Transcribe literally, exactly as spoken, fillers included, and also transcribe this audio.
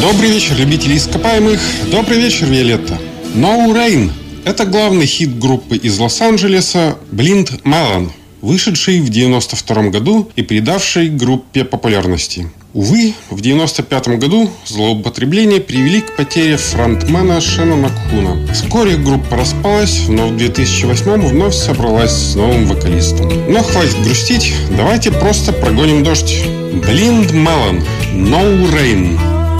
Добрый вечер, любители ископаемых. Добрый вечер, Виолетта. No Rain – это главный хит группы из Лос-Анджелеса Blind Melon, вышедший в девяносто втором году и придавший группе популярности. Увы, в девяносто пятом году злоупотребления привели к потере фронтмена Шеннона Куна. Вскоре группа распалась, но в две тысячи восьмом вновь собралась с новым вокалистом. Но хватит грустить, давайте просто прогоним дождь. Blind Melon, No Rain.